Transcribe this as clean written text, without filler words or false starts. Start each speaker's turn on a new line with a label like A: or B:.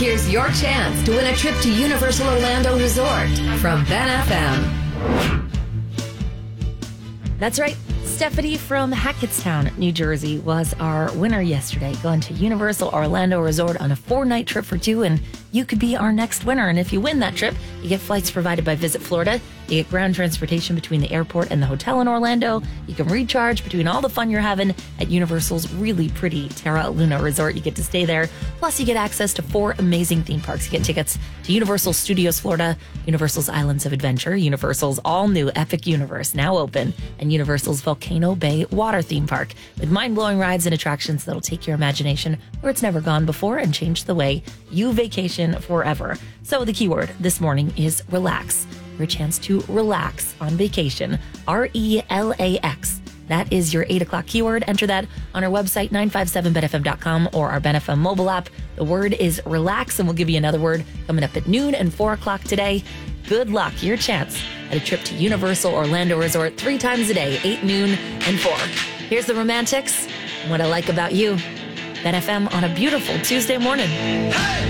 A: Here's your chance to win a trip to Universal Orlando Resort from Ben FM.
B: That's right. Stephanie from Hackettstown, New Jersey was our winner yesterday, going to Universal Orlando Resort on a 4-night trip for 2, and you could be our next winner. And if you win that trip, you get flights provided by Visit Florida. You get ground transportation between the airport and the hotel in Orlando. You can recharge between all the fun you're having at Universal's really pretty Terra Luna Resort. You get to stay there. Plus, you get access to 4 amazing theme parks. You get tickets to Universal Studios Florida, Universal's Islands of Adventure, Universal's all-new Epic Universe, now open, and Universal's Volcano Bay Water Theme Park, with mind-blowing rides and attractions that'll take your imagination where it's never gone before and change the way you vacation forever. So the keyword this morning is relax. Your chance to relax on vacation. RELAX. That is your 8 o'clock keyword. Enter that on our website, 957benfm.com, or our BenFM mobile app. The word is relax, and we'll give you another word coming up at noon and 4 o'clock today. Good luck. Your chance at a trip to Universal Orlando Resort 3 times a day, 8, noon, and 4. Here's the Romantics. What I Like About You. BenFM on a beautiful Tuesday morning.
C: Hey!